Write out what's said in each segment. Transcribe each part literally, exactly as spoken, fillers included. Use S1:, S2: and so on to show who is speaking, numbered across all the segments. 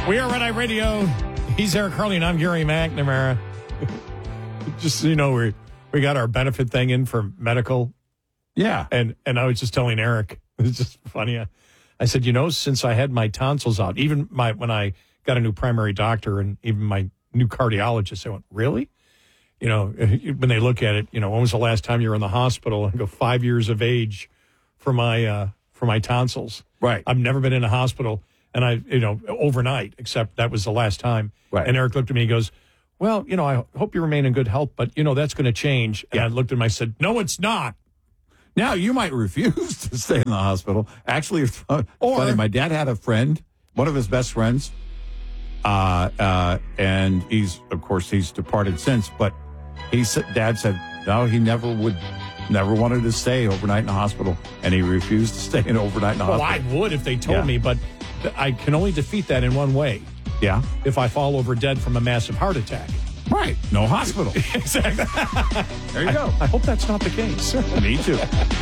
S1: We are Red Eye Radio. He's Eric Harley, and I'm Gary McNamara. Just so you know, we we got our benefit thing in for medical.
S2: Yeah.
S1: And and I was just telling Eric, it's just funny. I, I said, you know, since I had my tonsils out, even my when I got a new primary doctor and even my new cardiologist, I went, really? You know, when they look at it, you know, when was the last time you were in the hospital? I go, five years of age for my uh, for my tonsils.
S2: Right.
S1: I've never been in a hospital. And I, you know, overnight, except that was the last time.
S2: Right.
S1: And Eric looked at me and goes, well, you know, I hope you remain in good health, but, you know, that's going to change. And
S2: yeah.
S1: I looked at him, I said, no, it's not.
S2: Now, you might refuse to stay in the hospital. Actually, it's
S1: or,
S2: funny. My dad had a friend, one of his best friends, uh, uh, and he's, of course, he's departed since, but he said, Dad said, no, he never would, never wanted to stay overnight in the hospital, and he refused to stay in overnight in the
S1: well,
S2: hospital.
S1: I would if they told
S2: yeah.
S1: me, but I can only defeat that in one way.
S2: Yeah.
S1: If I fall over dead from a massive heart attack.
S2: Right. No hospital.
S1: Exactly.
S2: There you go.
S1: I, I hope that's not the case.
S2: Me too.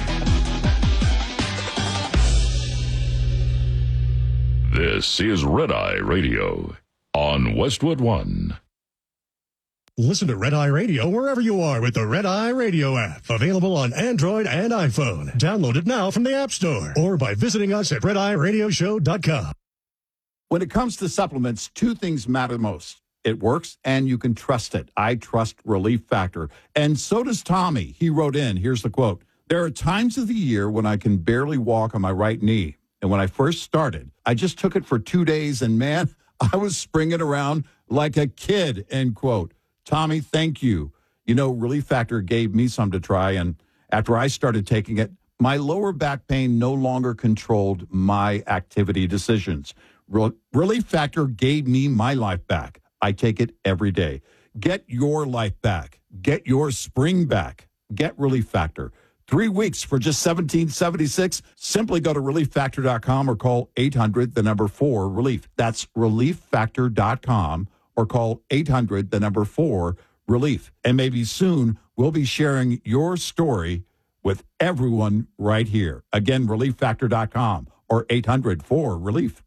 S3: This is Red Eye Radio on Westwood One.
S4: Listen to Red Eye Radio wherever you are with the Red Eye Radio app. Available on Android and iPhone. Download it now from the App Store or by visiting us at red eye radio show dot com.
S2: When it comes to supplements, two things matter most. It works and you can trust it. I trust Relief Factor. And so does Tommy. He wrote in, here's the quote. There are times of the year when I can barely walk on my right knee. And when I first started, I just took it for two days and man, I was springing around like a kid, end quote. Tommy, thank you. You know, Relief Factor gave me some to try, and after I started taking it, my lower back pain no longer controlled my activity decisions. Re- Relief Factor gave me my life back. I take it every day. Get your life back. Get your spring back. Get Relief Factor. Three weeks for just seventeen seventy-six. Simply go to relief factor dot com or call eight hundred, the number four, relief. That's relief factor dot com. Or call eight hundred, the number four, relief. And maybe soon we'll be sharing your story with everyone right here. Again, relief factor dot com or eight hundred, four, relief.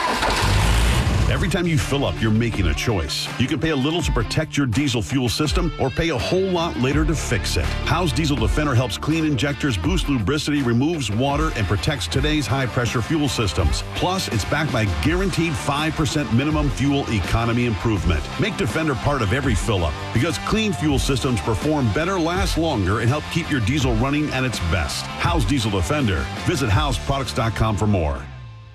S5: Every time you fill up, you're making a choice. You can pay a little to protect your diesel fuel system or pay a whole lot later to fix it. Howe's Diesel Defender helps clean injectors, boost lubricity, removes water, and protects today's high-pressure fuel systems. Plus, it's backed by guaranteed five percent minimum fuel economy improvement. Make Defender part of every fill-up because clean fuel systems perform better, last longer, and help keep your diesel running at its best. Howe's Diesel Defender. Visit house products dot com for more.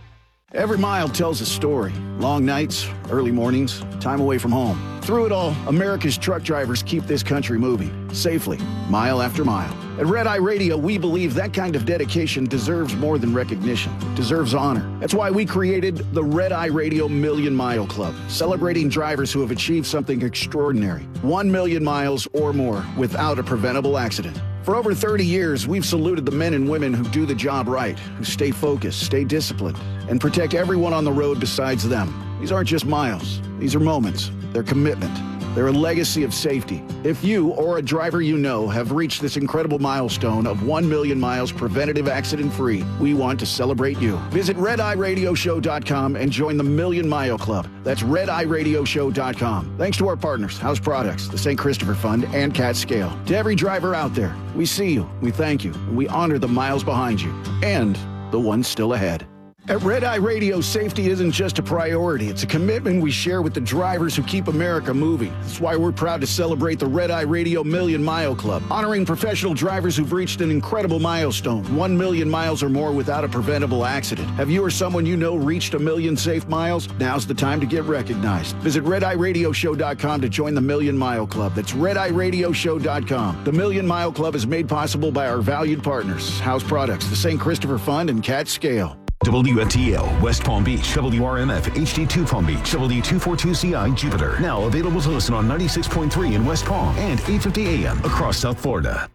S6: Every mile tells a story. Long nights, early mornings, time away from home. Through it all, America's truck drivers keep this country moving, safely, mile after mile. At Red Eye Radio, we believe that kind of dedication deserves more than recognition. It deserves honor. That's why we created the Red Eye Radio Million Mile Club, celebrating drivers who have achieved something extraordinary. One million miles or more without a preventable accident. For over thirty years, we've saluted the men and women who do the job right, who stay focused, stay disciplined, and protect everyone on the road besides them. These aren't just miles. These are moments. They're commitment. They're a legacy of safety. If you or a driver you know have reached this incredible milestone of one million miles preventative accident-free, we want to celebrate you. Visit red eye radio show dot com and join the Million Mile Club. That's red eye radio show dot com. Thanks to our partners, House Products, the Saint Christopher Fund, and Cat Scale. To every driver out there, we see you, we thank you, and we honor the miles behind you and the ones still ahead. At Red Eye Radio, safety isn't just a priority. It's a commitment we share with the drivers who keep America moving. That's why we're proud to celebrate the Red Eye Radio Million Mile Club, honoring professional drivers who've reached an incredible milestone, one million miles or more without a preventable accident. Have you or someone you know reached a million safe miles? Now's the time to get recognized. Visit red eye radio show dot com to join the Million Mile Club. That's red eye radio show dot com. The Million Mile Club is made possible by our valued partners, House Products, the Saint Christopher Fund, and Cat Scale.
S7: W F T L, West Palm Beach, W R M F, H D two Palm Beach, W two forty-two C I, Jupiter. Now available to listen on ninety-six point three in West Palm and eight fifty A M across South Florida.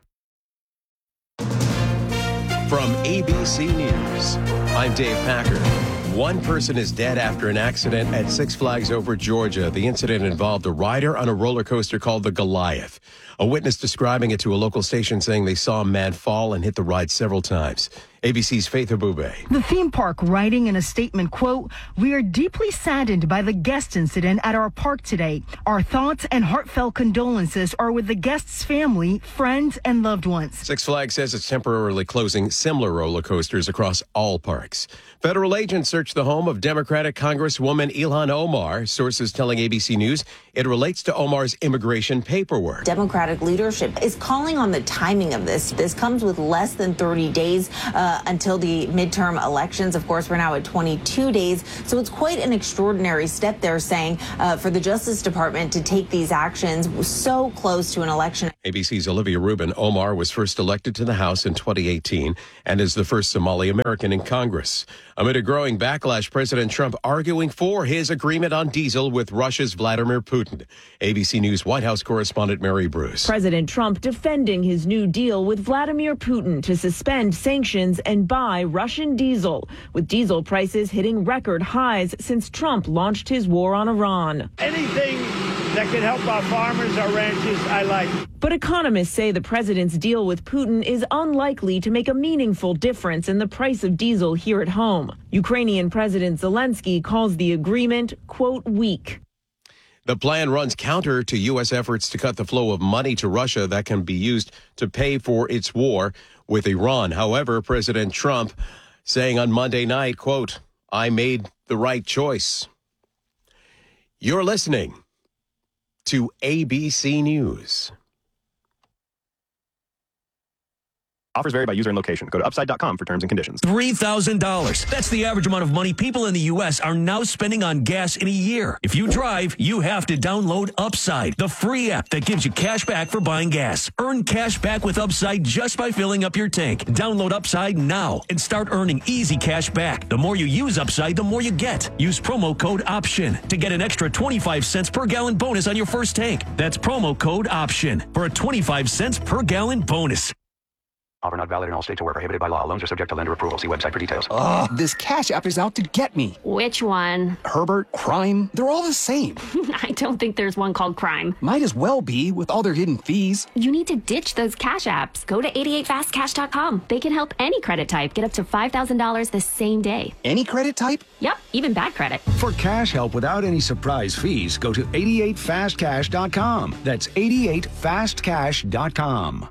S8: From A B C News, I'm Dave Packer. One person is dead after an accident at Six Flags over Georgia. The incident involved a rider on a roller coaster called the Goliath. A witness describing it to a local station saying they saw a man fall and hit the ride several times. A B C's Faith Abube.
S9: The theme park writing in a statement, quote, "We are deeply saddened by the guest incident at our park today. Our thoughts and heartfelt condolences are with the guests' family, friends, and loved ones."
S8: Six Flags says it's temporarily closing similar roller coasters across all parks. Federal agents searched the home of Democratic Congresswoman Ilhan Omar. Sources telling A B C News it relates to Omar's immigration paperwork.
S10: Democratic leadership is calling on the timing of this. This comes with less than thirty days uh, until the midterm elections. Of course, we're now at twenty-two days. So it's quite an extraordinary step, they're saying, uh, for the Justice Department to take these actions so close to an election.
S8: A B C's Olivia Rubin. Omar was first elected to the House in twenty eighteen and is the first Somali American in Congress. Amid a growing backlash, President Trump arguing for his agreement on diesel with Russia's Vladimir Putin. A B C News White House correspondent Mary Bruce.
S11: President Trump defending his new deal with Vladimir Putin to suspend sanctions and buy Russian diesel, with diesel prices hitting record highs since Trump launched his war on Iran.
S12: Anything that can help our farmers, our ranchers, I like.
S11: But economists say the president's deal with Putin is unlikely to make a meaningful difference in the price of diesel here at home. Ukrainian President Zelensky calls the agreement, quote, weak.
S8: The plan runs counter to U S efforts to cut the flow of money to Russia that can be used to pay for its war with Iran. However, President Trump saying on Monday night, quote, "I made the right choice." You're listening to A B C News.
S13: Offers vary by user and location. Go to upside dot com for terms and conditions.
S14: three thousand dollars. That's the average amount of money people in the U S are now spending on gas in a year. If you drive, you have to download Upside, the free app that gives you cash back for buying gas. Earn cash back with Upside just by filling up your tank. Download Upside now and start earning easy cash back. The more you use Upside, the more you get. Use promo code OPTION to get an extra twenty-five cents per gallon bonus on your first tank. That's promo code OPTION for a twenty-five cents per gallon bonus.
S15: Offer not valid in all states or where prohibited by law. Loans are subject to lender approval. See website for details.
S16: Oh, this Cash App is out to get me.
S17: Which one?
S16: Herbert, Crime, they're all the same.
S17: I don't think there's one called Crime.
S16: Might as well be with all their hidden fees.
S17: You need to ditch those Cash Apps. Go to eighty-eight fast cash dot com. They can help any credit type get up to five thousand dollars the same day.
S16: Any credit type?
S17: Yep, even bad credit.
S18: For cash help without any surprise fees, go to eighty-eight fast cash dot com. That's eighty-eight fast cash dot com.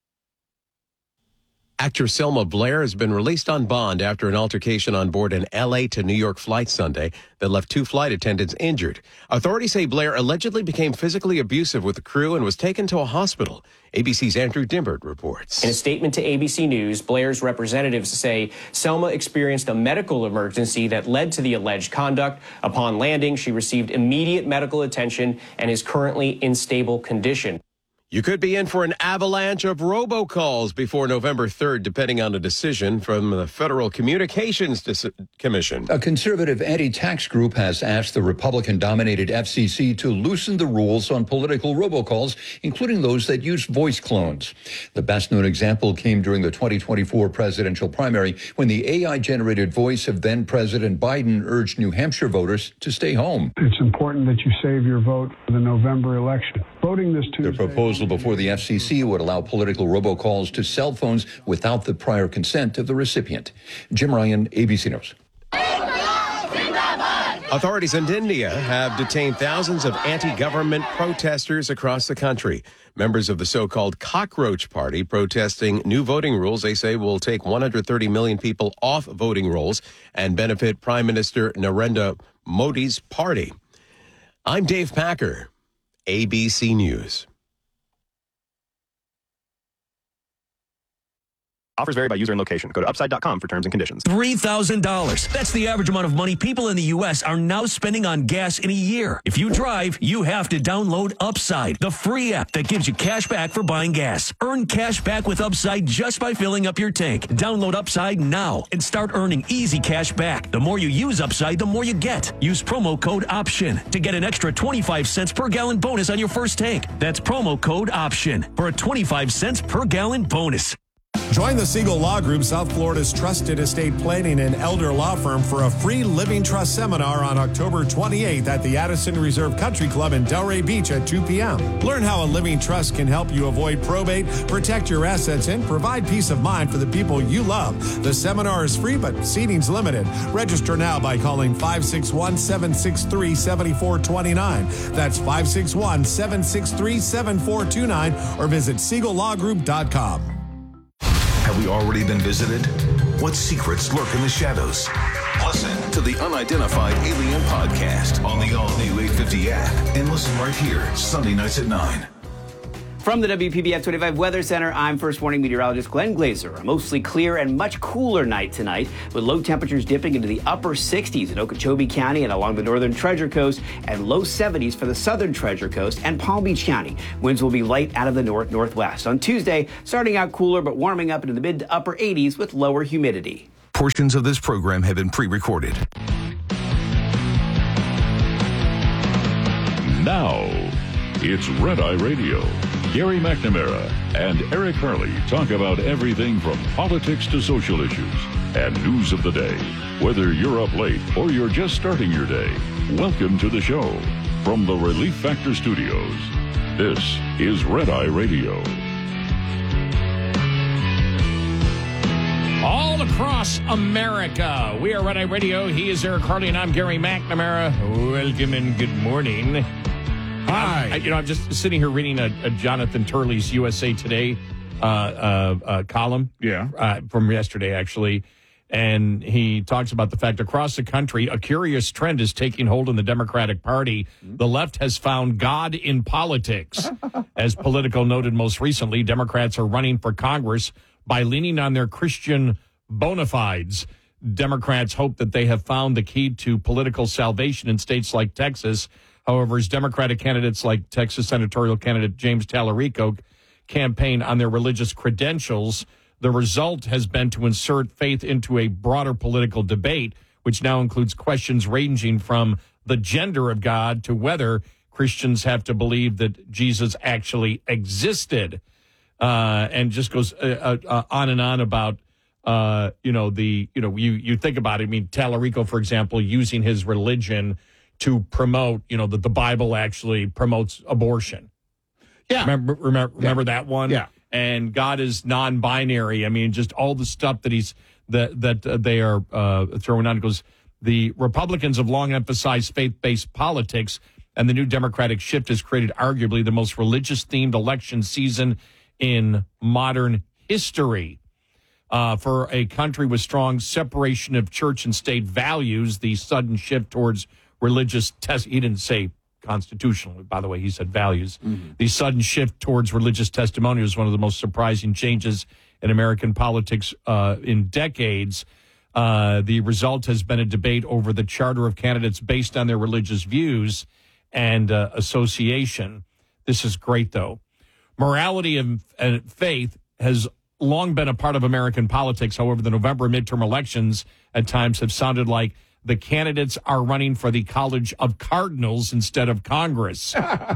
S8: Actor Selma Blair has been released on bond after an altercation on board an L A to New York flight Sunday that left two flight attendants injured. Authorities say Blair allegedly became physically abusive with the crew and was taken to a hospital. A B C's Andrew Dimbert reports.
S19: In a statement to A B C News, Blair's representatives say Selma experienced a medical emergency that led to the alleged conduct. Upon landing, she received immediate medical attention and is currently in stable condition.
S8: You could be in for an avalanche of robocalls before November third, depending on a decision from the Federal Communications Dis- Commission.
S20: A conservative anti-tax group has asked the Republican-dominated F C C to loosen the rules on political robocalls, including those that use voice clones. The best-known example came during the twenty twenty-four presidential primary when the A I-generated voice of then-President Biden urged New Hampshire voters to stay home.
S21: It's important that you save your vote for the November election. Voting this Tuesday.
S20: The proposal before the F C C would allow political robocalls to cell phones without the prior consent of the recipient. Jim Ryan, A B C News.
S8: Authorities in India have detained thousands of anti-government protesters across the country. Members of the so-called Cockroach Party protesting new voting rules they say will take one hundred thirty million people off voting rolls and benefit Prime Minister Narendra Modi's party. I'm Dave Packer, A B C News.
S13: Offers vary by user and location. Go to upside dot com for terms and conditions.
S14: three thousand dollars. That's the average amount of money people in the U S are now spending on gas in a year. If you drive, you have to download Upside, the free app that gives you cash back for buying gas. Earn cash back with Upside just by filling up your tank. Download Upside now and start earning easy cash back. The more you use Upside, the more you get. Use promo code OPTION to get an extra twenty-five cents per gallon bonus on your first tank. That's promo code OPTION for a twenty-five cents per gallon bonus.
S1: Join the Siegel Law Group, South Florida's trusted estate planning and elder law firm, for a free living trust seminar on October twenty-eighth at the Addison Reserve Country Club in Delray Beach at two p.m. Learn how a living trust can help you avoid probate, protect your assets, and provide peace of mind for the people you love. The seminar is free, but seating's limited. Register now by calling five six one, seven six three, seven four two nine. That's five six one, seven six three, seven four two nine, or visit siegel law group dot com.
S7: Have we already been visited? What secrets lurk in the shadows? Listen to the Unidentified Alien Podcast on the all-new eight fifty app and listen right here, Sunday nights at nine.
S22: From the W P B F twenty-five Weather Center, I'm First Warning Meteorologist Glenn Glazer. A mostly clear and much cooler night tonight, with low temperatures dipping into the upper sixties in Okeechobee County and along the northern Treasure Coast, and low seventies for the southern Treasure Coast and Palm Beach County. Winds will be light out of the north-northwest. On Tuesday, starting out cooler but warming up into the mid to upper eighties with lower humidity.
S7: Portions of this program have been pre-recorded.
S3: Now, it's Red Eye Radio. Gary McNamara and Eric Harley talk about everything from politics to social issues and news of the day. Whether you're up late or you're just starting your day, welcome to the show. From the Relief Factor Studios, this is Red Eye Radio.
S23: All across America, we are Red Eye Radio. He is Eric Harley, and I'm Gary McNamara. Welcome and good morning. Hi. I, you know, I'm just sitting here reading a, a Jonathan Turley's U S A Today uh, uh, uh, column.
S2: Yeah.
S23: Uh, from yesterday, actually. And he talks about the fact across the country, a curious trend is taking hold in the Democratic Party. The left has found God in politics. As Politico noted most recently, Democrats are running for Congress by leaning on their Christian bona fides. Democrats hope that they have found the key to political salvation in states like Texas. However, as Democratic candidates like Texas senatorial candidate James Tallarico campaign on their religious credentials, the result has been to insert faith into a broader political debate, which now includes questions ranging from the gender of God to whether Christians have to believe that Jesus actually existed, uh, and just goes uh, uh, on and on about, uh, you know, the, you know, you, you think about it. I mean, Tallarico, for example, using his religion to promote, you know, that the Bible actually promotes abortion.
S2: Yeah.
S23: Remember, remember,
S2: yeah.
S23: remember that one?
S2: Yeah.
S23: And God is non-binary. I mean, just all the stuff that he's, that, that uh, they are uh, throwing on. It goes, the Republicans have long emphasized faith-based politics, and the new Democratic shift has created arguably the most religious-themed election season in modern history. Uh, for a country with strong separation of church and state values, the sudden shift towards religious test, he didn't say constitutional, by the way, he said values. Mm-hmm. The sudden shift towards religious testimony was one of the most surprising changes in American politics uh, in decades. Uh, the result has been a debate over the charter of candidates based on their religious views and uh, association. This is great, though. Morality and, and faith has long been a part of American politics. However, the November midterm elections at times have sounded like the candidates are running for the College of Cardinals instead of Congress.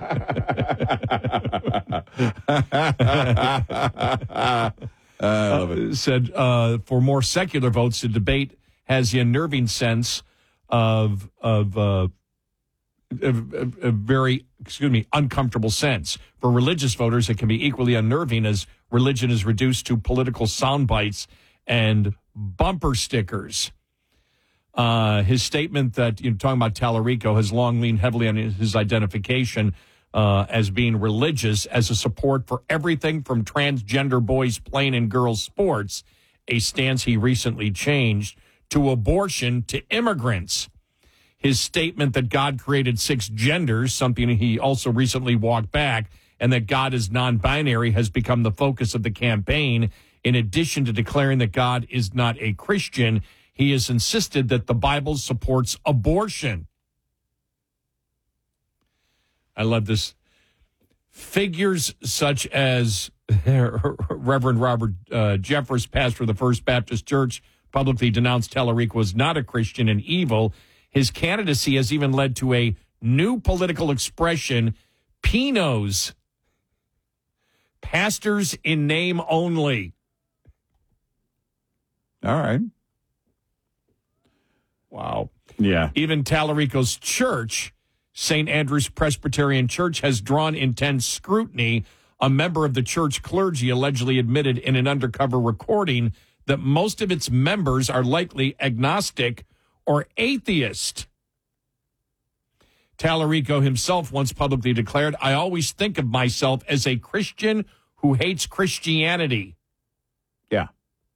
S23: uh, said uh, for more secular votes, the debate has the unnerving sense of of uh, a, a, a very, excuse me, uncomfortable sense. For religious voters, it can be equally unnerving as religion is reduced to political sound bites and bumper stickers. Uh, his statement that, you know, talking about Tallarico, has long leaned heavily on his identification uh, as being religious, as a support for everything from transgender boys playing in girls' sports, a stance he recently changed, to abortion to immigrants. His statement that God created six genders, something he also recently walked back, and that God is non-binary, has become the focus of the campaign. In addition to declaring that God is not a Christian, he has insisted that the Bible supports abortion. I love this. Figures such as Reverend Robert uh, Jeffress, pastor of the First Baptist Church, publicly denounced Tallarico was not a Christian and evil. His candidacy has even led to a new political expression, P N Os, pastors in name only.
S2: All right.
S23: Wow.
S2: Yeah.
S23: Even Tallarico's church, Saint Andrew's Presbyterian Church, has drawn intense scrutiny. A member of the church clergy allegedly admitted in an undercover recording that most of its members are likely agnostic or atheist. Tallarico himself once publicly declared, "I always think of myself as a Christian who hates Christianity."
S2: Yeah.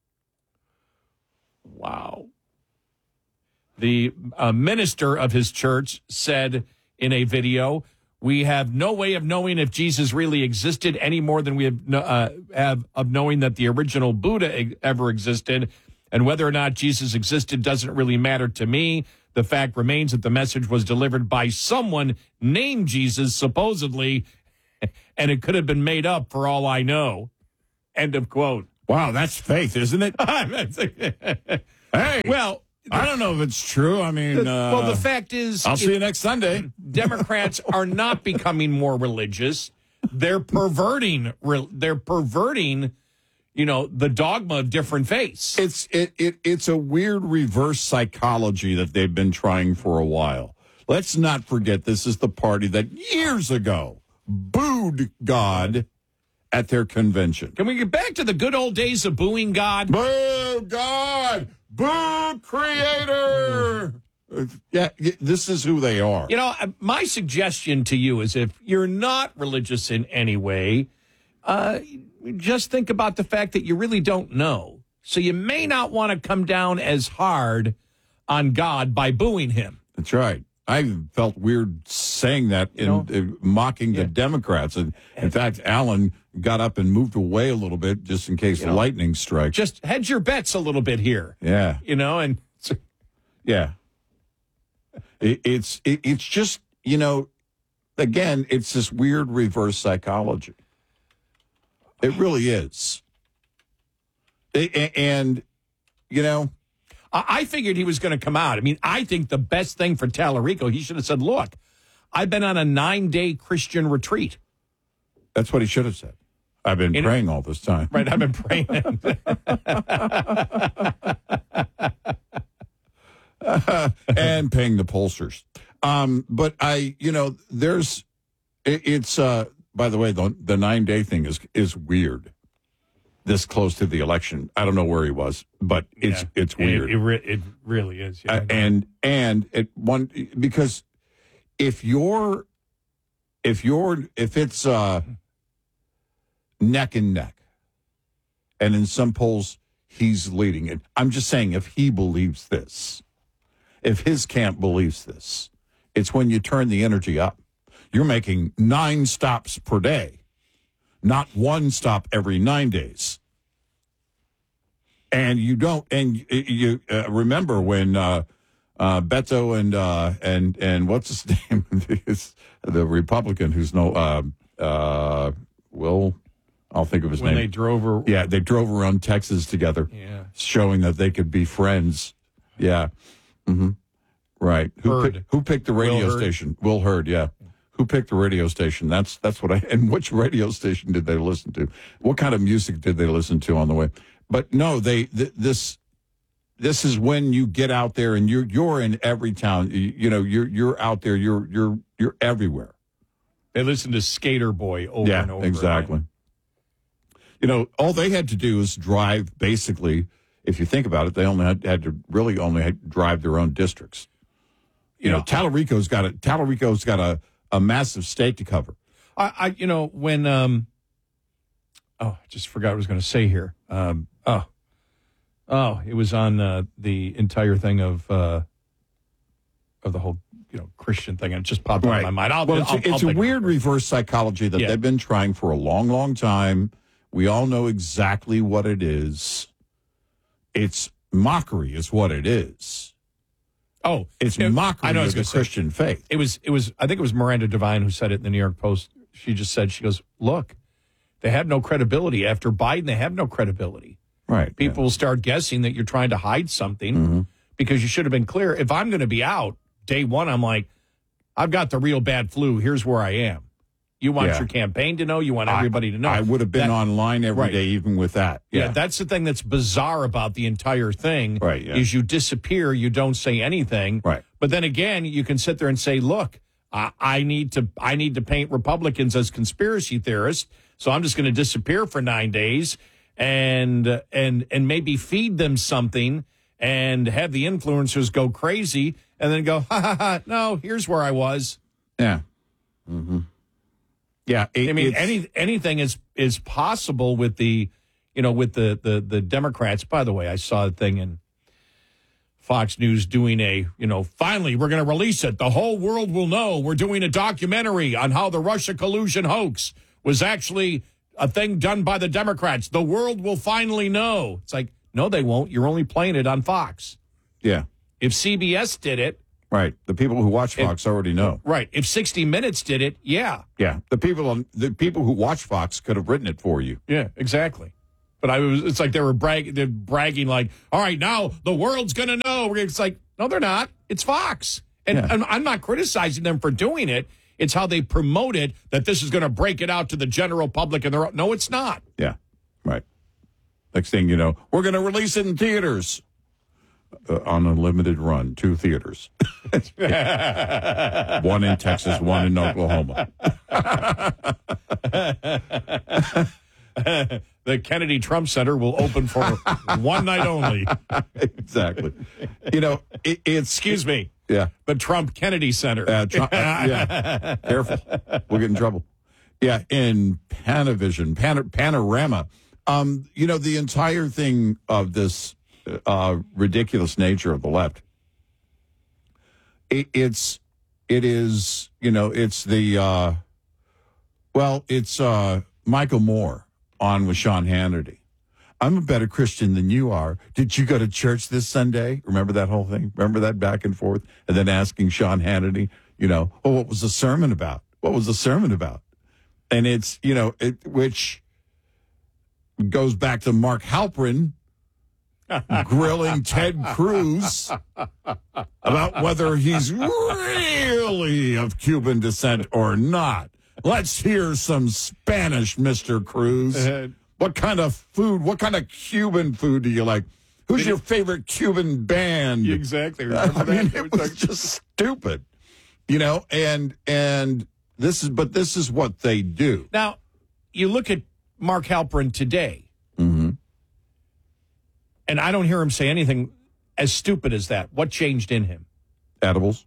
S23: Wow. The uh, minister of his church said in a video, "We have no way of knowing if Jesus really existed any more than we have, no, uh, have of knowing that the original Buddha e- ever existed. And whether or not Jesus existed doesn't really matter to me. The fact remains that the message was delivered by someone named Jesus, supposedly, and it could have been made up for all I know." End of quote.
S2: Wow, that's faith, isn't it? Hey,
S23: well,
S2: I don't know if it's true. I mean, uh,
S23: well, the fact is,
S2: I'll see you next Sunday.
S23: Democrats are not becoming more religious. They're perverting. They're perverting. You know, the dogma of different faiths.
S2: It's it, it it's a weird reverse psychology that they've been trying for a while. Let's not forget this is the party that years ago booed God at their convention.
S23: Can we get back to the good old days of booing God?
S2: Boo God! Boo Creator! Yeah, this is who they are.
S23: You know, my suggestion to you is if you're not religious in any way, uh, just think about the fact that you really don't know. So you may not want to come down as hard on God by booing him.
S2: That's right. I felt weird saying that in uh, mocking yeah. the Democrats. And in fact, Alan got up and moved away a little bit just in case you the know, lightning strikes.
S23: Just hedge your bets a little bit here.
S2: Yeah.
S23: You know, and
S2: yeah. It, it's it, it's just, you know, again, it's this weird reverse psychology. It really is. It, and, you know,
S23: I figured he was going to come out. I mean, I think the best thing for Tallarico, he should have said, "Look, I've been on a nine-day Christian retreat."
S2: That's what he should have said. I've been In, praying all this time.
S23: Right, I've been praying.
S2: uh, and paying the pollsters. Um, but I, you know, there's, it, it's, uh, by the way, the, the nine-day thing is is weird. This close to the election, I don't know where he was, but it's yeah. it's weird.
S23: It, it, re- it really is, yeah.
S2: Uh, and and it one because if you're if you're if it's uh, neck and neck, and in some polls he's leading it. I'm just saying, if he believes this, if his camp believes this, it's when you turn the energy up. You're making nine stops per day. Not one stop every nine days. And you don't, and you, you uh, remember when uh, uh, Beto and, uh, and, and what's his name? The Republican who's no, uh, uh, Will, I'll think of his
S23: when
S2: name.
S23: When they drove around.
S2: Yeah, they drove around Texas together.
S23: Yeah.
S2: Showing that they could be friends. Yeah. Mm-hmm. Right. Who, pick, who picked the radio
S23: Will
S2: station? Will Hurd, yeah. Who picked the radio station? That's that's what I. And which radio station did they listen to? What kind of music did they listen to on the way? But no, they th- this this is when you get out there and you're you're in every town. You, you know, you're you're out there. You're you're you're everywhere.
S23: They listen to Skater Boy over
S2: yeah,
S23: and over.
S2: Exactly. Right? You know, all they had to do is drive. Basically, if you think about it, they only had, had to really only had to drive their own districts. You yeah. know, Tallarico's got a Tallarico's got a. a massive state to cover.
S23: I, I you know, when, um, oh, I just forgot what I was going to say here. Um, oh, oh, it was on uh, the entire thing of, uh, of the whole, you know, Christian thing. And it just popped right. in my mind. I'll,
S2: well, it's,
S23: I'll,
S2: a, it's
S23: I'll
S2: a weird reverse psychology that yeah. they've been trying for a long, long time. We all know exactly what it is. It's mockery is what it is.
S23: Oh,
S2: it's
S23: it,
S2: mockery
S23: I know,
S2: of the Christian
S23: say,
S2: faith.
S23: It was, it was. I think it was Miranda Devine who said it in the New York Post. She just said, she goes, "Look, they have no credibility after Biden. They have no credibility.
S2: Right?
S23: People
S2: yeah.
S23: will start guessing that you're trying to hide something
S2: mm-hmm.
S23: because you should have been clear. If I'm going to be out day one, I'm like, I've got the real bad flu. Here's where I am. You want
S2: Yeah.
S23: your campaign to know. You want everybody
S2: I,
S23: to know.
S2: I would have been
S23: That-
S2: online every
S23: Right.
S2: day, even with that.
S23: Yeah.
S2: Yeah.
S23: that's the thing that's bizarre about the entire thing.
S2: Right, yeah.
S23: Is you disappear, you don't say anything.
S2: Right.
S23: But then again, you can sit there and say, "Look, I, I need to, I need to paint Republicans as conspiracy theorists, so I'm just going to disappear for nine days and uh, and and maybe feed them something and have the influencers go crazy, and then go, ha ha ha, no, here's where I was."
S2: Yeah. Mm-hmm. Yeah. It,
S23: I mean,
S2: it's-
S23: any anything is is possible with the, you know, with the the the Democrats. By the way, I saw a thing in Fox News doing a, you know, finally we're going to release it. The whole world will know we're doing a documentary on how the Russia collusion hoax was actually a thing done by the Democrats. The world will finally know. It's like, no, they won't. You're only playing it on Fox.
S2: Yeah.
S23: If C B S did it,
S2: Right. The people who watch Fox already know.
S23: right. If sixty minutes did it, yeah.
S2: Yeah. The people on the people who watch Fox could have written it for you.
S23: Yeah, exactly. But I was, it's like they were brag, they're bragging like, all right, now the world's going to know. It's like, no, they're not. It's Fox. And,
S2: Yeah.
S23: and I'm not criticizing them for doing it. It's how they promote it, that this is going to break it out to the general public. And they're, no, it's not.
S2: Yeah. Right. Next thing you know, we're going to release it in theaters uh, on a limited run, two theaters. One in Texas, one in Oklahoma.
S23: The Kennedy Trump Center will open for one night only.
S2: Exactly. You know, it, it's...
S23: Excuse me.
S2: Yeah.
S23: But Trump Kennedy Center.
S2: Uh, Trump, uh, yeah. Careful. We'll get in trouble. Yeah. In Panavision, Pan- Panorama. Um, you know, the entire thing of this uh, ridiculous nature of the left, it, it's, it is, you know, it's the, uh, well, it's uh, Michael Moore on with Sean Hannity. I'm a better Christian than you are. Did you go to church this Sunday? Remember that whole thing? Remember that back and forth? And then asking Sean Hannity, you know, oh, what was the sermon about? What was the sermon about? And it's, you know, it, which goes back to Mark Halperin grilling Ted Cruz about whether he's really of Cuban descent or not. Let's hear some Spanish, Mister Cruz. Uh, what kind of food, what kind of Cuban food do you like? Who's your favorite Cuban band?
S23: Exactly.
S2: I mean, it was just stupid, you know, and and this is, but this is what they do.
S23: Now, you look at Mark Halperin today,
S2: mm-hmm.
S23: and I don't hear him say anything as stupid as that. What changed in him?
S2: Edibles.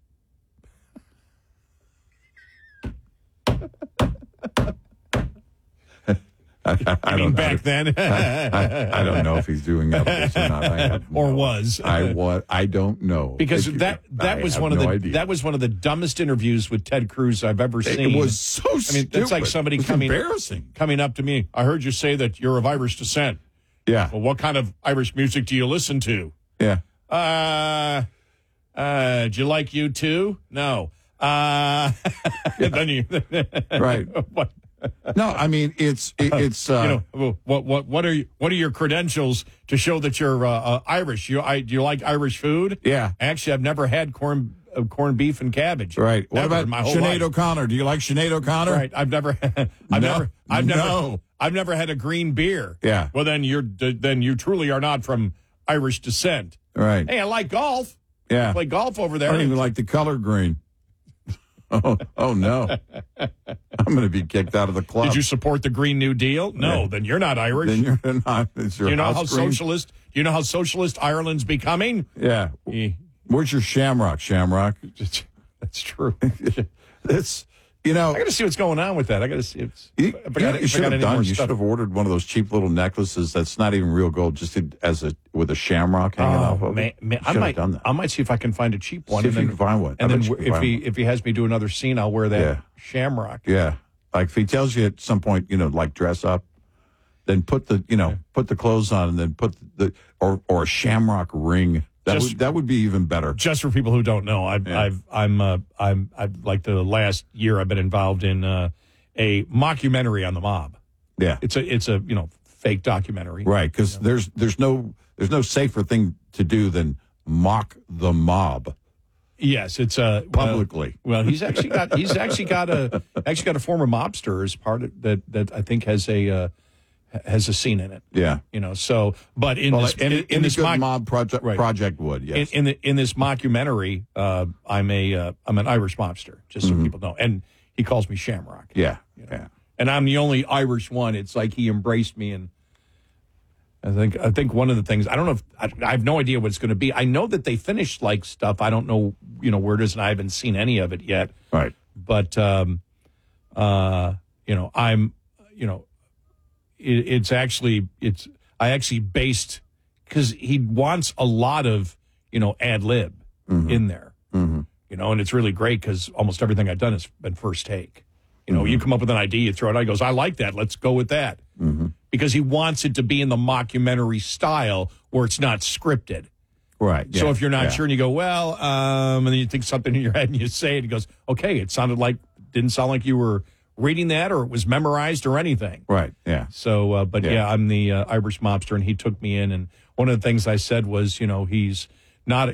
S2: I, I, I
S23: mean
S2: don't
S23: back
S2: know.
S23: then?
S2: I, I, I don't know if he's doing edibles or not. I have
S23: or
S2: no,
S23: was.
S2: I what? I don't know.
S23: Because
S2: Thank
S23: that
S2: you.
S23: that
S2: I
S23: was
S2: have
S23: one of
S2: no
S23: the
S2: idea.
S23: that was one of the dumbest interviews with Ted Cruz I've ever seen.
S2: It was so stupid.
S23: I mean, it's like somebody
S2: It was
S23: coming
S2: embarrassing.
S23: coming up to me. I heard you say that you're of Irish descent.
S2: Yeah.
S23: Well, what kind of Irish music do you listen to?
S2: Yeah.
S23: Uh, uh, do you like U two? No. Uh, then you,
S2: Right.
S23: What?
S2: No, I mean it's it, it's uh,
S23: you know what what what are you, what are your credentials to show that you're uh, uh, Irish? You I, do you like Irish food?
S2: Yeah.
S23: Actually, I've never had corn uh, corned beef and cabbage.
S2: right. What
S23: Never
S2: about
S23: in my whole
S2: Sinead
S23: life.
S2: O'Connor? Do you like Sinead O'Connor?
S23: Right. I've never I've
S2: No.
S23: never I've never
S2: No.
S23: I've never had a green beer.
S2: Yeah.
S23: Well, then you're then you truly are not from Irish descent.
S2: Right.
S23: Hey, I like golf.
S2: Yeah.
S23: I play golf over
S2: I
S23: there.
S2: don't even like the color green. Oh, oh no! I'm going to be kicked out of the club.
S23: Did you support the Green New Deal? No,
S2: Yeah.
S23: then you're not Irish.
S2: Then you're not. It's your
S23: Do you know
S2: house
S23: how
S2: green?
S23: socialist? Do you know how socialist Ireland's becoming?
S2: Yeah.
S23: Eh,
S2: Where's your Shamrock? Shamrock.
S23: That's true.
S2: It's you know.
S23: I got to see what's going on with that. I got to see. It's,
S2: You,
S23: if I
S2: you,
S23: got-
S2: know,
S23: if
S2: you
S23: I
S2: should
S23: got
S2: have
S23: any
S2: done.
S23: more
S2: You
S23: stuff.
S2: should have ordered one of those cheap little necklaces that's not even real gold, just to, as a with a shamrock hanging off
S23: Oh
S2: of
S23: man,
S2: it.
S23: man
S2: You
S23: I
S2: should
S23: might.
S2: have done that.
S23: I might see if I can find a cheap one.
S2: See if
S23: and
S2: you
S23: then,
S2: can find one. I
S23: And then
S2: bet you can
S23: if
S2: find
S23: he
S2: one.
S23: if he has me do another scene, I'll wear that
S2: Yeah.
S23: shamrock.
S2: Yeah, like if he tells you at some point, you know, like dress up, then put the you know put the clothes on, and then put the or or a shamrock ring. That
S23: Just-
S2: would that would be even better.
S23: Just for people who don't know, I've
S2: Yeah.
S23: I've I'm uh, I'm I've like the last year I've been involved in uh, a mockumentary on the mob.
S2: Yeah,
S23: It's a it's a you know fake documentary.
S2: right. Because there's there's no there's no safer thing to do than mock the mob.
S23: Yes, it's a
S2: publicly.
S23: Well, well, he's actually got he's actually got a actually got a former mobster as part of that that I think has a uh, has a scene in it.
S2: Yeah,
S23: you know. So, but in
S2: well,
S23: this
S2: in,
S23: in,
S2: in,
S23: in this
S2: good
S23: mock,
S2: mob project
S23: right.
S2: project would yes
S23: in in, the, in this mockumentary, uh, I'm a uh, I'm an Irish mobster, just so
S2: Mhm.
S23: people know, and he calls me Shamrock.
S2: Yeah,
S23: you know?
S2: yeah.
S23: And I'm the only Irish one. It's like he embraced me, and I think I think one of the things I don't know if I, I have no idea what it's going to be. I know that they finished like stuff. I don't know, you know, where it is, and I haven't seen any of it yet.
S2: Right.
S23: But um, uh, you know, I'm, you know, it, it's actually it's I actually based because he wants a lot of you know ad lib
S2: Mhm.
S23: in there,
S2: Mm-hmm.
S23: you know, and it's really great because almost everything I've done has been first take. You know,
S2: Mhm.
S23: you come up with an idea, you throw it out. He goes, I like that. Let's go with that.
S2: Mm-hmm.
S23: Because he wants it to be in the mockumentary style where it's not scripted.
S2: Right.
S23: So
S2: yeah,
S23: if you're not
S2: yeah.
S23: sure and you go, well, um, and then you think something in your head and you say it, he goes, okay, it sounded like, didn't sound like you were reading that or it was memorized or anything.
S2: Right. Yeah.
S23: So, uh, but
S2: Yeah.
S23: yeah, I'm the uh, Irish mobster, and he took me in. And one of the things I said was, you know, he's not